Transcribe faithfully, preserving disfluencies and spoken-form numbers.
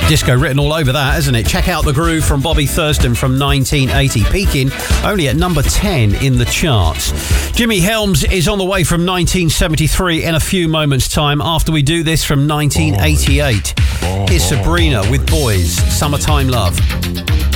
Disco written all over that, isn't it? Check out The Groove from Bobby Thurston from nineteen eighty, peaking only at number ten in the charts. Jimmy Helms is on the way from nineteen seventy-three in a few moments' time. After we do this from nineteen eighty-eight, here's Sabrina with Boys, Summertime Love.